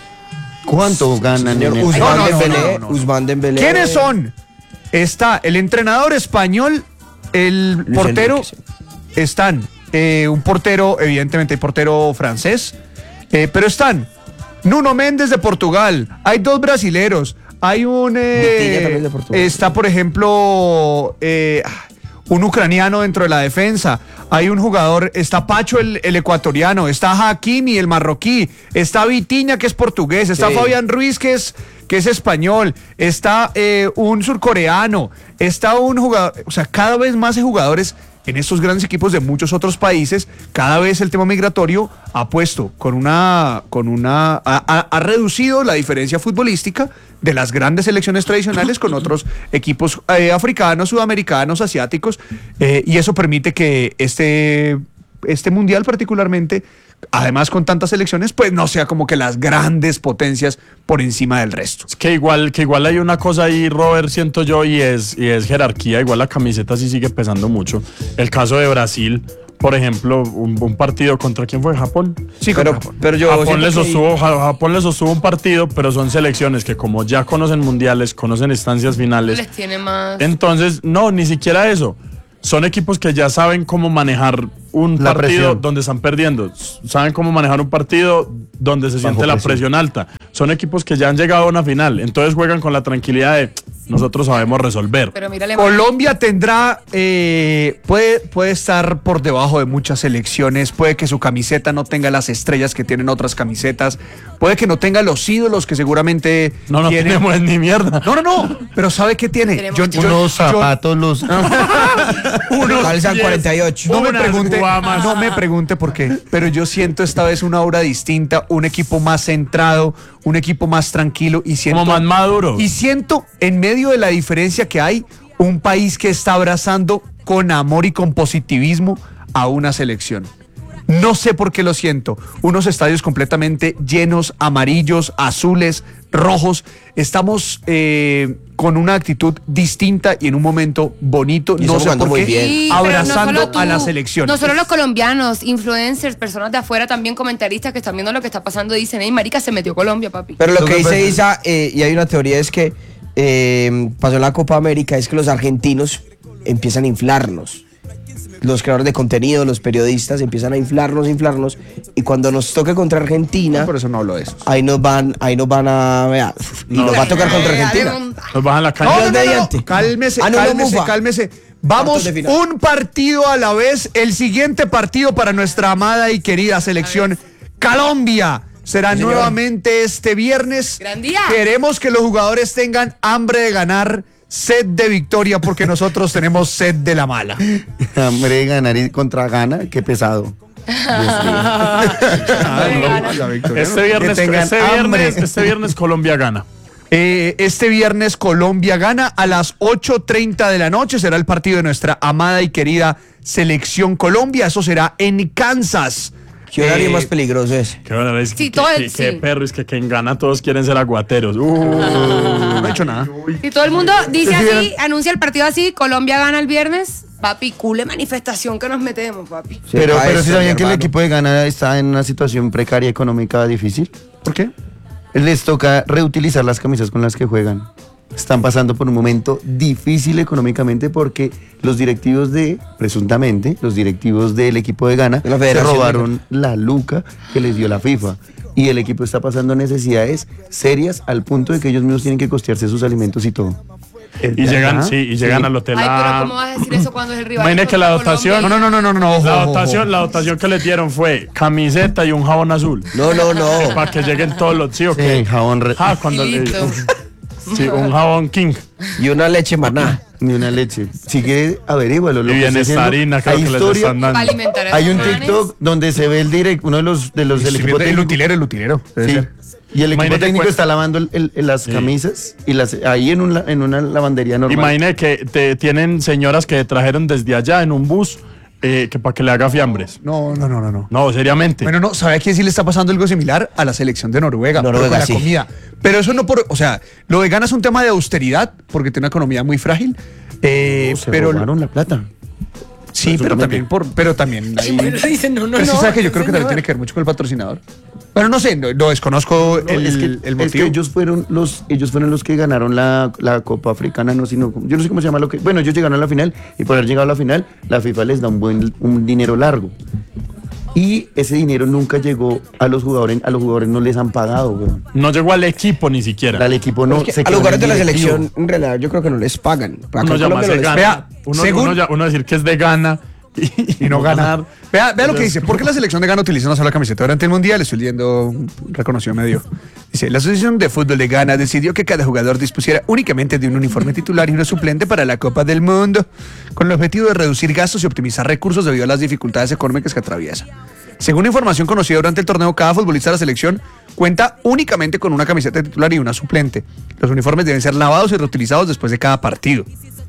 ¿Cuánto ganan en Señor el Ousmane no, no, no, Dembélé, no, no. Ousmane Dembélé. ¿Quiénes son? Está el entrenador español, el Luis portero. Enrique, Están eh, un portero, evidentemente hay portero francés, eh, pero están Nuno Méndez de Portugal, hay dos brasileros, hay un... eh, Vitinha también de Portugal. está, por ejemplo, eh, un ucraniano dentro de la defensa, hay un jugador, está Pacho el, el ecuatoriano, está Hakimi el marroquí, está Vitinha que es portugués, está Sí. Fabián Ruiz que es, que es español, está eh, un surcoreano, está un jugador, o sea, cada vez más hay jugadores en estos grandes equipos de muchos otros países. Cada vez el tema migratorio ha puesto con una, con una, ha, ha- ha reducido la diferencia futbolística de las grandes selecciones tradicionales con otros equipos eh, africanos, sudamericanos, asiáticos, eh, y eso permite que este, este mundial particularmente, además con tantas selecciones, pues no sea como que las grandes potencias por encima del resto. Es que igual, que igual hay una cosa ahí, Robert, siento yo, y es, y es jerarquía. Igual la camiseta sí sigue pesando mucho. El caso de Brasil, por ejemplo, un, un partido contra quién fue, Japón. Sí, Pero, contra Japón. pero yo Japón siento le, que- sostuvo, Ja- Japón le sostuvo un partido, pero son selecciones que como ya conocen mundiales, conocen instancias finales. Les tiene más. Entonces, no, ni siquiera eso. Son equipos que ya saben cómo manejar un La partido presión. donde están perdiendo. S- Saben cómo manejar un partido donde se siente la presión. presión alta. Son equipos que ya han llegado a una final. Entonces juegan con la tranquilidad de nosotros sabemos resolver. Pero mírale. Colombia tendrá, eh, puede, puede estar por debajo de muchas selecciones, puede que su camiseta no tenga las estrellas que tienen otras camisetas, puede que no tenga los ídolos que seguramente No, no tienen. tenemos ni mierda. No, no, no, pero ¿sabe qué tiene? Tenemos Yo- yo- Unos yo- zapatos, los... Unos Calzan diez. cuarenta y ocho. no me unas pregunte, guamas. no me pregunte por qué, pero yo siento esta vez una obra distinta, un equipo más centrado, un equipo más tranquilo y siento Como más maduro. Y siento, en medio de la diferencia que hay, un país que está abrazando con amor y con positivismo a una selección. No sé por qué lo siento. Unos estadios completamente llenos, amarillos, azules, rojos. Estamos eh, con una actitud distinta y en un momento bonito. Y No estamos sé jugando por muy qué. bien. Sí, pero no abrazando solo tú, a la selección. No solo los colombianos, influencers, personas de afuera, también comentaristas que están viendo lo que está pasando, dicen, hey, marica, se metió Colombia, papi. Pero lo Lo que que dice pasa- Isa, eh, y hay una teoría, es que eh, pasó en la Copa América, es que los argentinos empiezan a inflarnos. Los creadores de contenido, los periodistas empiezan a inflarnos, inflarnos, y cuando nos toque contra Argentina, No, por eso no hablo de eso. ahí nos van, ahí nos van a, vea, y No. nos va a tocar contra Dale, Argentina. dale, monta. Nos bajan la No, caña. no, no, no, mediante. Cálmese, Ah, no, no, cálmese, mufa. cálmese. Vamos, Cuartos de final. un partido a la vez. El siguiente partido para nuestra amada y querida selección Colombia será Sí, señor. nuevamente este viernes. Gran día. Queremos que los jugadores tengan hambre de ganar, sed de victoria, porque nosotros tenemos sed de la mala. Hambre, ganar y contra Gana, qué pesado. Este viernes, Que tengan este hambre. viernes, este viernes Colombia gana. Eh, este viernes Colombia gana a las ocho treinta de la noche. Será el partido de nuestra amada y querida Selección Colombia. Eso será en Kansas. ¿Qué horario Eh, más peligroso es? Qué bueno, es Sí, que, todo el- que, que sí. perro, es que quien gana todos quieren ser aguateros. Uh, No he hecho nada. Si todo el mundo dice ¿Sí así, vieron? anuncia el partido así, Colombia gana el viernes, papi, cule manifestación que nos metemos, papi. Se Pero, cae pero esto, si mi sabían que el hermano. equipo de Ghana está en una situación precaria económica difícil. ¿Por qué? Les toca reutilizar las camisas con las que juegan. Están pasando por un momento difícil económicamente porque los directivos de, presuntamente, los directivos del equipo de Ghana De la se Federación robaron la luca que les dio la FIFA. Y el equipo está pasando necesidades serias al punto de que ellos mismos tienen que costearse sus alimentos y todo. y llegan, sí, y llegan al hotel Ay, pero a... ¿cómo vas a decir eso cuando es el rival? Imagine que la dotación- No, no, no, no, no, no. ojo, La ojo, dotación, ojo. la dotación que les dieron fue camiseta y un jabón azul. No, no, no. Para que lleguen todos los sí, ¿o Sí, qué? jabón re- Ah, cuando Y le- listo. sí, un jabón king. Y una leche maná. ni una leche. Si quiere, averígualo. lo Y que está haciendo. bienestarina, creo Hay que les historia, están dando. Para alimentar a hay un esos manes. TikTok donde se ve el direct, uno de los, de los del Estoy equipo viendo el técnico. utilero, el utilero. debe Sí. ser. Y el equipo Imagínate técnico cuál- está lavando el- el- el- las Sí. camisas y las ahí en, un la- en una lavandería normal. Imagine que te, tienen señoras que trajeron desde allá en un bus eh, que para que le haga fiambres. No, no, no, no, no. No, seriamente. Bueno, no, ¿sabe a quién sí le está pasando algo similar? A la selección de Noruega. pero Noruega, con la sí. comida. Pero eso no por, o sea, lo de Ghana es un tema de austeridad, porque tiene una economía muy frágil. Eh, se pero robaron la plata. sí, pero Absolutamente. también por, pero también hay- Bueno, dicen, no, no, pero sí no, sabe que yo creo que también señor. tiene que ver mucho con el patrocinador. Bueno, no sé, no, no desconozco No, el, es que, el es que motivo. ellos fueron los ellos fueron los que ganaron la, la Copa Africana, no sino yo no sé cómo se llama lo que bueno, ellos llegaron a la final y por haber llegado a la final, la FIFA les da un buen un dinero largo. Y ese dinero nunca llegó a los jugadores, a los jugadores no les han pagado, weón. No llegó al equipo ni siquiera. Al equipo no Es que se a quedó los en el jugadores de la directivo. selección, en realidad, yo creo que no les pagan. Acá uno en Colombia llamarse no les gana. Vea, uno, según- uno ya- uno decir que es de gana y, y no ganar. Vea, vea lo que dice. ¿Por qué la selección de Ghana utiliza una sola camiseta durante el Mundial? Estoy leyendo un reconocido medio. Dice, la Asociación de Fútbol de Ghana decidió que cada jugador dispusiera únicamente de un uniforme titular y uno suplente para la Copa del Mundo, con el objetivo de reducir gastos y optimizar recursos debido a las dificultades económicas que atraviesa. Según información conocida durante el torneo, cada futbolista de la selección cuenta únicamente con una camiseta titular y una suplente. Los uniformes deben ser lavados y reutilizados después de cada partido.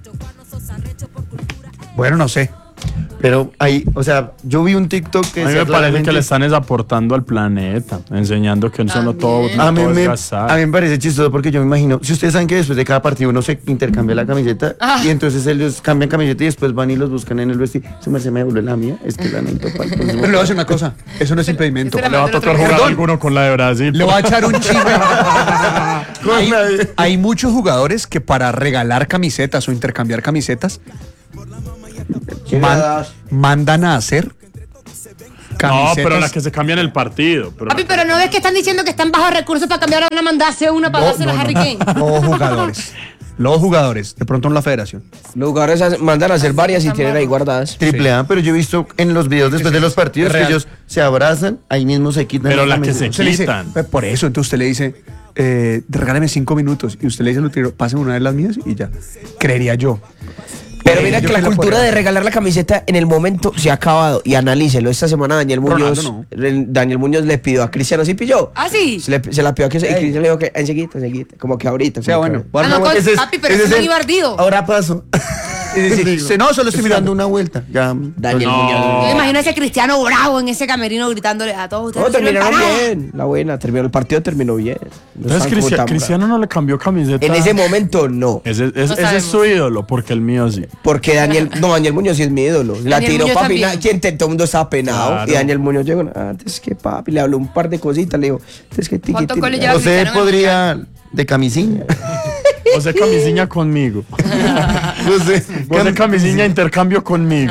Bueno, no sé. Pero ahí, o sea, yo vi un TikTok que a mí decía me parece que claramente- le están es aportando al planeta, enseñando que eso no todo, no A mí, todo me, es gastar. a mí me parece chistoso porque yo me imagino, si ustedes saben que después de cada partido uno se intercambia la camiseta Ah. y entonces ellos cambian camiseta y después van y los buscan en el vestido. Se me, se me devuelve la mía, es que la necesito para el próximo. Pero le voy a decir una cosa. Eso no es impedimento. ese era Le va a Del otro tocar jugar Perdón. alguno con la de Brasil. Le voy a echar un chisme. Con hay, la de- hay muchos jugadores que para regalar camisetas o intercambiar camisetas ¿Quién man- le das? mandan a hacer No, camisetas. pero la que se cambia en el partido. Pero Papi, la- pero no ves que están diciendo que están bajos recursos para cambiar a una mandarse una para No, darse no, a no. Harry Kane. Los jugadores. Los jugadores. De pronto en la federación. Los jugadores hacen- mandan a hacer varias y Están tienen ahí bajos. guardadas. Triple A, pero yo he visto en los videos después de los partidos que real. ellos se abrazan, ahí mismo se quitan Pero la la que camiseta. se Usted le dice, quitan. "Pues por eso, entonces usted le dice, eh, regálame cinco minutos. Y usted le dice al utilero, pasen una de las mías y ya. Creería yo. Pero Eh, mira yo que la que la cultura podría- de regalar la camiseta en el momento se ha acabado. Y analícelo. Esta semana Daniel Muñoz, Ronaldo el- Daniel Muñoz le pidió a Cristiano, ¿sí pilló? ¿Ah, sí? Se, le- se la pidió a que se, y Cristiano le dijo que enseguida, enseguida. Como que ahorita. O sea, como que bueno. ahorita. voy a Ah, dar no, una con- vuelta. Ese es- papi, pero ese eso es es muy el- bardido. Ahora paso. Y dice, Digo, no, solo estoy estoy dando mirando. una vuelta. Ya. Daniel No. Muñoz. Yo imagino a ese Cristiano bravo en ese camerino gritándole a todos ustedes. No, no sirven terminaron para nada. bien. La buena, terminó el partido, terminó bien. No Entonces estaban como Cristian- tan Cristiano no le cambió camiseta. bravos. En ese momento no. Ese, es- No ese es sabemos. su ídolo, porque el mío sí. Porque Daniel, no, Daniel Muñoz sí es mi ídolo. La Daniel tiró Muñoz papi, también. na- quien te, todo el mundo estaba penado. Claro. Y Daniel Muñoz llegó, antes que papi, le habló un par de cositas, le dijo, es que tiqui, ¿Cuántos tiqui, goles tiqui". lleva José Cristiano en el podría de camisilla. José Camisiña conmigo. José, José Camisiña intercambio conmigo.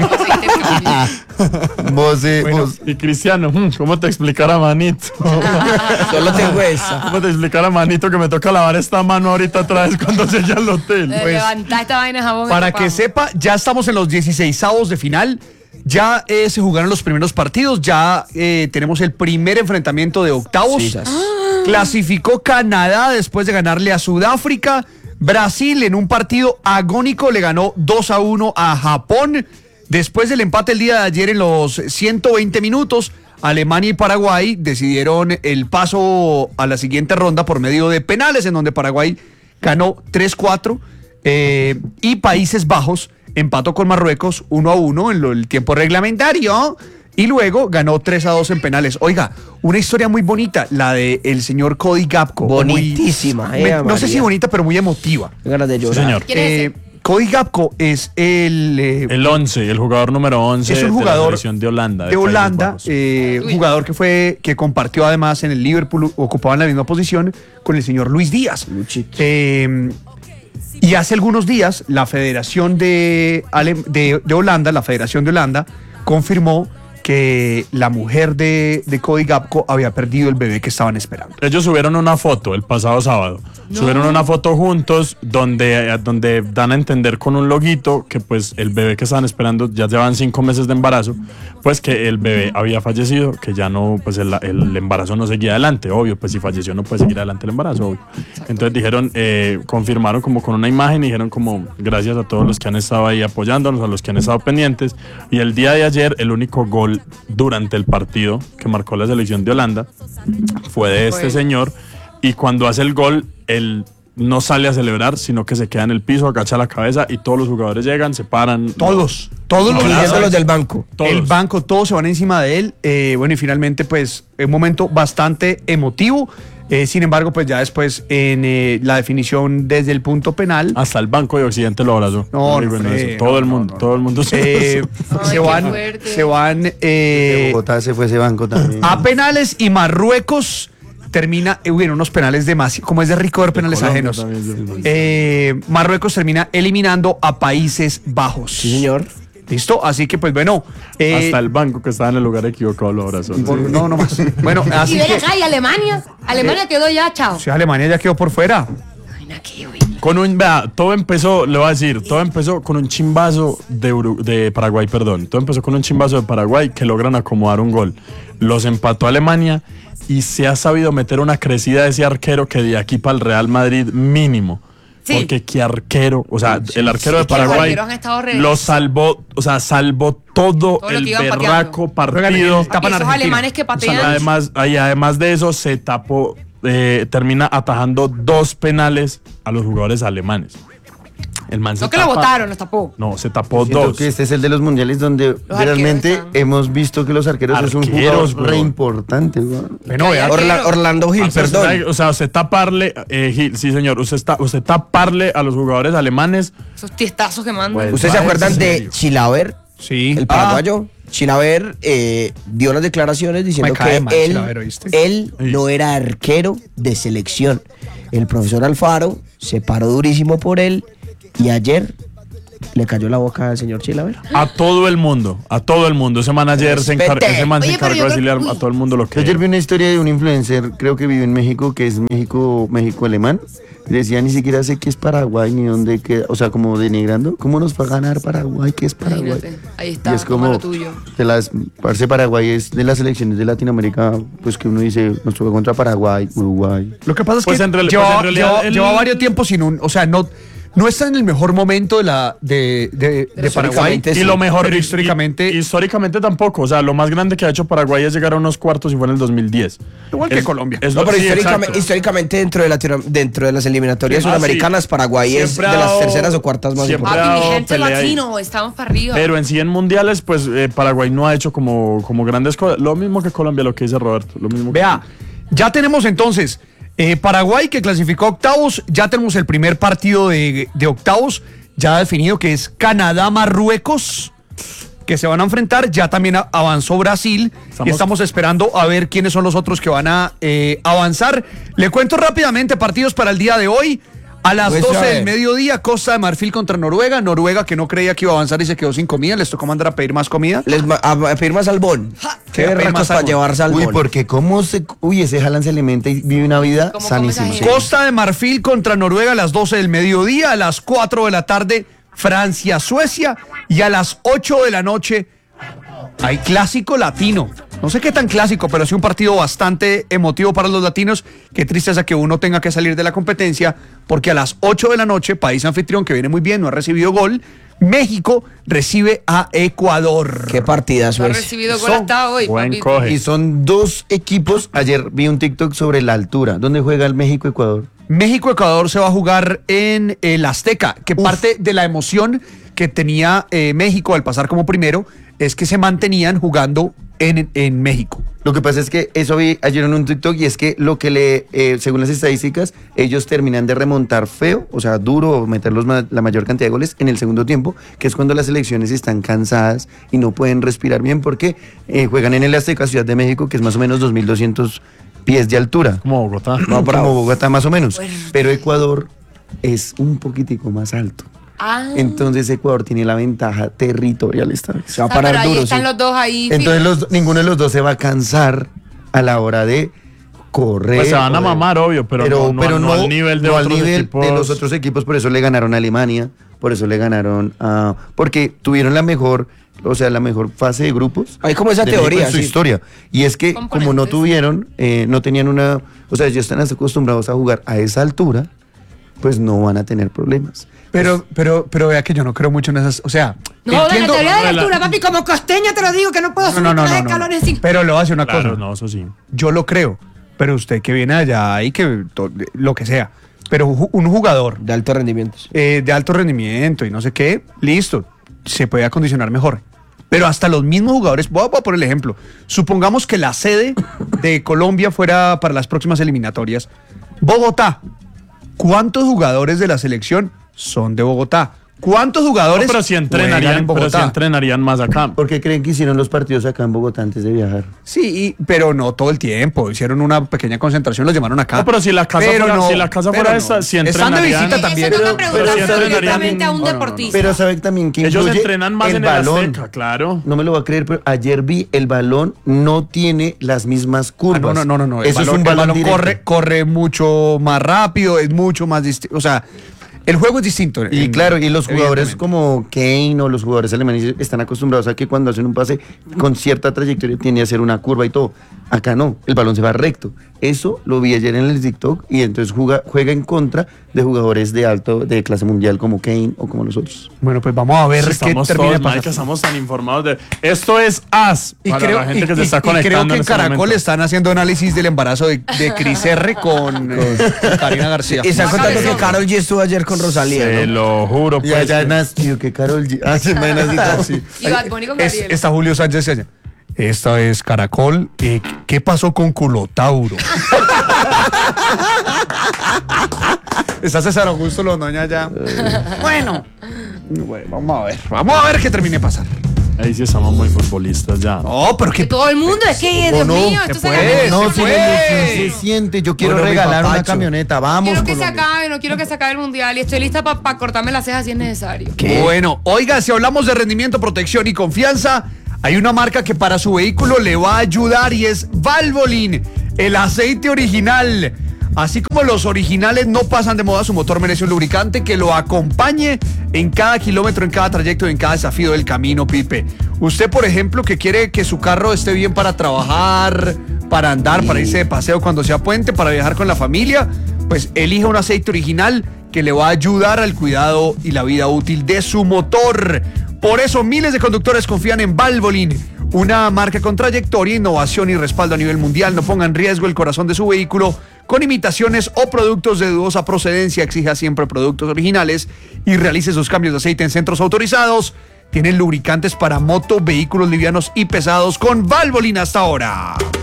José, Bueno, vos- Y Cristiano, mm, ¿cómo te explicara Manito? Solo tengo esa. ¿Cómo te explicara Manito que me toca lavar esta mano ahorita otra vez cuando llegue al hotel? Eh, Pues, Levantá esta vaina de jabón. y Para tapamos. que sepa, ya estamos en los dieciseisavos de final. Ya eh, se jugaron los primeros partidos. Ya eh, tenemos el primer enfrentamiento de octavos. Sí, sas. Clasificó Canadá después de ganarle a Sudáfrica. Brasil en un partido agónico le ganó dos a uno a Japón. Después del empate el día de ayer en los ciento veinte minutos, Alemania y Paraguay decidieron el paso a la siguiente ronda por medio de penales, en donde Paraguay ganó tres cuatro eh, y Países Bajos empató con Marruecos uno a uno en lo, el tiempo reglamentario y luego ganó tres a dos en penales. Oiga, una historia muy bonita, la de el señor Cody Gapco. Bonitísima, Muy, eh, me, no María. sé si bonita, pero muy emotiva. Qué ganas de llorar. Sí, señor. ¿Quién es Eh, ese? Cody Gapco es el... eh, El once, el jugador número once es un de la jugador selección de Holanda. de Países Holanda, Bajos. eh, jugador que fue que compartió además en el Liverpool, ocupaba en la misma posición con el señor Luis Díaz. Luchito. Eh, y hace algunos días la Federación de, Ale- de, de Holanda, la Federación de Holanda, confirmó que la mujer de, de Cody Gapco había perdido el bebé que estaban esperando. Ellos subieron una foto el pasado sábado. Subieron una foto juntos donde, eh, donde dan a entender con un loguito que pues el bebé que estaban esperando, ya llevan cinco meses de embarazo, pues que el bebé había fallecido, que ya no, pues el, el embarazo no seguía adelante, obvio, pues si falleció no puede seguir adelante el embarazo, obvio. Entonces dijeron, eh, confirmaron como con una imagen y dijeron como gracias a todos los que han estado ahí apoyándonos, a los que han estado pendientes. Y el día de ayer el único gol durante el partido que marcó la selección de Holanda fue de este Bueno. señor, y cuando hace el gol él no sale a celebrar, sino que se queda en el piso, agacha la cabeza y todos los jugadores llegan, se paran. Todos, todos los Incluyendo jugadores los del banco. Todos. El banco, todos se van encima de él. Eh, bueno, y finalmente, pues, un momento bastante emotivo. Eh, sin embargo, pues ya después en eh, la definición desde el punto penal, Hasta el Banco de Occidente lo abrazó. No, Muy no, bueno eh, eso. Todo no, el no, mundo, no. todo el mundo se eh, Ay, se qué van, fuerte. se van De eh, Bogotá se fue ese banco también. a penales y Marruecos termina, eh, bueno, unos penales demasiado, como es de rico ver penales Colombia ajenos. también, sí. Eh, Marruecos termina eliminando a Países Bajos. Sí, señor. ¿Listo? Así que, pues bueno. eh, Hasta el banco que estaba en el lugar equivocado lo abrazó. por- no, no más. Bueno, Y así ven que. acá, y Alemania. Alemania quedó ya, chao. Si Alemania ya quedó por fuera. Ay, aquí, güey. Con un, vea, todo empezó, le voy a decir, todo empezó con un chimbazo de, Uru- de Paraguay, perdón. Todo empezó con un chimbazo de Paraguay que logran acomodar un gol. Los empató Alemania y se ha sabido meter una crecida de ese arquero que de aquí para el Real Madrid mínimo. Sí. Porque qué arquero, o sea, el arquero Sí, de que los Paraguay arqueros han estado re- lo salvó, o sea, salvó todo, Todo lo el que iban berraco Juegan partido. en- tapan Esos Argentina. alemanes que O sea, patean. además, y además de eso, se tapó, eh, termina atajando dos penales a los jugadores alemanes. El man se No que lo tapa- votaron, los tapó. No, se tapó Siento dos. que este es el de los mundiales donde Los realmente arqueros están- hemos visto que los arqueros, es un Arqueros, jugador weón. re importante, weón. Bueno, vea. Arquero. Orla- Orlando Gil, O sea, perdón. usted- o sea, usted taparle, eh, Gil, sí señor, usted, está, usted taparle a los jugadores alemanes. Esos tiestazos que mandan. Bueno. ¿Ustedes se ¿en acuerdan de serio? Chilaver? Sí. El paraguayo. Chilaver eh, dio unas declaraciones diciendo Me cae que mal él, Chilaver, ¿oíste? él Sí. no era arquero de selección. El profesor Alfaro se paró durísimo por él y ayer le cayó la boca al señor Chilaver. A todo el mundo, a todo el mundo. Ese manager se, encar- Respete. ese man se Oye, pero encargó yo de creo- decirle a, uy. a todo el mundo lo Yo que ayer vi una historia de un influencer, creo que vive en México, que es México, México alemán. Y decía, ni siquiera sé qué es Paraguay, ni dónde queda, o sea, como denigrando, ¿cómo nos va a ganar Paraguay? ¿Qué es Paraguay? Imagínate, ahí está, y es toma como, lo tuyo. de las, parce, Paraguay es de las selecciones de Latinoamérica, pues que uno dice, nos toca contra Paraguay, Uruguay. Lo que pasa es Pues que en real- lleva, pues en realidad lleva- el- lleva varios tiempos sin un. O sea, no, no está en el mejor momento de, la, de, de, de Paraguay. Históricamente Y sí, lo mejor, pero y- históricamente- y- históricamente tampoco. O sea, lo más grande que ha hecho Paraguay es llegar a unos cuartos y fue en el dos mil diez. Igual que Es- Colombia. es No, lo- pero sí, históricamente, exacto. históricamente dentro, de Latino- dentro de las eliminatorias Ah, sudamericanas, sí. Paraguay es de Siempre ha las dado- terceras o cuartas más siempre importantes. ha Papi, mi dado gente pelea ahí. latino, estamos para arriba. Pero en sí en mundiales, pues eh, Paraguay no ha hecho como, como grandes cosas. Lo mismo que Colombia, lo que dice Roberto. Lo mismo que- Vea, ya tenemos entonces eh, Paraguay que clasificó a octavos. Ya tenemos el primer partido de, de octavos ya definido, que es Canadá-Marruecos, que se van a enfrentar. Ya también a- avanzó Brasil Estamos- y estamos esperando a ver quiénes son los otros que van a eh, avanzar. Le cuento rápidamente partidos para el día de hoy. A las Pues, doce a ver. del mediodía, Costa de Marfil contra Noruega. Noruega que no creía que iba a avanzar y se quedó sin comida. Les tocó mandar a pedir más comida. Les ma- a, a pedir más salmón. Qué Qué pedir berracos más para salmón. llevar salmón. Uy, porque cómo se, uy, ese Haaland se alimenta y vive una vida ¿Cómo come esa sanísima. gente? Costa de Marfil contra Noruega a las doce del mediodía, a las cuatro de la tarde Francia-Suecia y a las ocho de la noche hay clásico latino. No sé qué tan clásico, pero sí un partido bastante emotivo para los latinos. Qué tristeza que uno tenga que salir de la competencia, porque a las ocho de la noche, país anfitrión que viene muy bien, no ha recibido gol, México recibe a Ecuador. Qué partidazo No ha es. recibido gol Son hasta hoy. Buen papito. coge. Y son dos equipos. Ayer vi un TikTok sobre la altura. ¿Dónde juega el México-Ecuador? México-Ecuador se va a jugar en el Azteca, que parte de la emoción que tenía eh, México al pasar como primero es que se mantenían jugando en, en México. Lo que pasa es que eso vi ayer en un TikTok y es que lo que le, eh, según las estadísticas, ellos terminan de remontar feo, o sea, duro, o meter los ma- la mayor cantidad de goles en el segundo tiempo, que es cuando las selecciones están cansadas y no pueden respirar bien porque eh, juegan en el Azteca, Ciudad de México, que es más o menos dos mil doscientos pies de altura. Como Bogotá. No, como Bogotá más o menos. Bueno. Pero Ecuador es un poquitico más alto. Ah. Entonces Ecuador tiene la ventaja territorial esta vez. Se va a Ah, pero parar ahí duro, están sí. los dos ahí. Entonces los, ninguno de los dos se va a cansar a la hora de correr. Pues se van a o de- mamar, obvio, pero no- no- no al nivel de no al otros nivel equipos. de los otros equipos, por eso le ganaron a Alemania, por eso le ganaron a... Porque tuvieron la mejor, o sea, la mejor fase de grupos. Hay como esa de México teoría, en su sí. historia. Y es que como no Componentes. tuvieron, eh, no tenían una... O sea, ya están acostumbrados a jugar a esa altura, pues no van a tener problemas. Pero, pero, pero vea que yo no creo mucho en esas, o sea, No, de la entiendo. teoría de la Rela- altura, papi, como costeña te lo digo, que no puedo No, subir no, no, tres no, no. escalones sin... Pero le voy a decir una Claro, cosa. no, eso sí. Yo lo creo, pero usted que viene allá y que to- lo que sea, pero ju- un jugador De altos rendimientos. eh, de alto rendimiento y no sé qué, listo, se puede acondicionar mejor. Pero hasta los mismos jugadores, voy a, voy a poner el ejemplo, supongamos que la sede de Colombia fuera para las próximas eliminatorias, Bogotá. ¿Cuántos jugadores de la selección son de Bogotá? ¿Cuántos No, jugadores pero si juegan entrenarían, en pero si Bogotá? entrenarían más acá. ¿Por qué creen que hicieron los partidos acá en Bogotá antes de viajar? Sí, y- pero no todo el tiempo. Hicieron una pequeña concentración, los llamaron acá. No, pero si la casa Pero fuera, no, si la casa pero fuera no. esta, si Están de entrenarían. visita Eso también. no Pero- me pero preguntas si entrenarían- directamente a un no, no, no. deportista. Pero ¿saben también que Ellos influye? entrenan más en el Azteca, claro. No me lo va a creer, pero ayer vi el balón no tiene las mismas curvas. Ah, no, no, no, no, no. El Eso balón, es un el balón, balón directo. corre, corre mucho más rápido, es mucho más distinto. O sea, el juego es distinto. Y en- claro, y los jugadores evidentemente. como Kane o los jugadores alemanes están acostumbrados a que cuando hacen un pase con cierta trayectoria tiene que hacer una curva y todo. Acá no, el balón se va recto. Eso lo vi ayer en el TikTok y entonces juega, juega en contra de jugadores de alto, de clase mundial como Kane o como nosotros. Bueno, pues vamos a ver qué Estamos termina todos, pasando. marica, estamos tan informados de... Esto es As, Y para creo, la gente y- que se y- está y creo conectando que en este Caracol momento. están haciendo análisis del embarazo de, de Cris R con, eh, con Karina García. Y están Ah, contando cabezón. que Karol G estuvo ayer con Rosalía, Se ¿no? lo juro, Y pues. allá nació que Karol G. Ah, se me nació. Sí. Y Bad Bunny con Es- Gabriel. está Julio Sánchez allá. Esta es Caracol. Eh, ¿Qué pasó con Culotauro? Está César Augusto Londoña ya. Bueno. Bueno, vamos a ver. Vamos a ver qué termine de pasar. Ahí sí estamos muy futbolistas ya. No, pero Que que todo el mundo, es que, Dios no, mío, se esto se puede, gana. No, se si la puede. ilusión se siente. Yo quiero Bueno, mi regalar una papacho. camioneta. Vamos, Quiero que se Colombia. acabe, no quiero que se acabe el mundial y estoy lista para cortarme las cejas si es necesario. ¿Qué? Bueno, oiga, si hablamos de rendimiento, protección y confianza, hay una marca que para su vehículo le va a ayudar y es Valvoline, el aceite original. Así como los originales no pasan de moda, su motor merece un lubricante que lo acompañe en cada kilómetro, en cada trayecto, en cada desafío del camino, Pipe. Usted, por ejemplo, que quiere que su carro esté bien para trabajar, para andar, para irse de paseo cuando sea puente, para viajar con la familia, pues elija un aceite original que le va a ayudar al cuidado y la vida útil de su motor. Por eso miles de conductores confían en Valvoline, una marca con trayectoria, innovación y respaldo a nivel mundial. No ponga en riesgo el corazón de su vehículo con imitaciones o productos de dudosa procedencia. Exija siempre productos originales y realice sus cambios de aceite en centros autorizados. Tienen lubricantes para moto, vehículos livianos y pesados con Valvoline hasta ahora.